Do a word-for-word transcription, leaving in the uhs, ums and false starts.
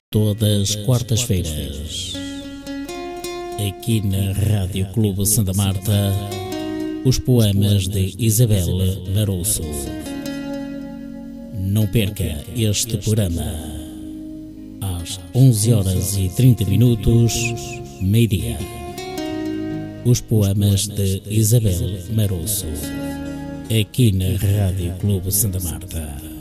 Todas quartas-feiras, aqui na Rádio Clube Santa Marta, os poemas de Isabel Maroço. Não perca este programa, às onze horas e trinta minutos, meio-dia. Os poemas de Isabel Maroço, aqui na Rádio Clube Santa Marta.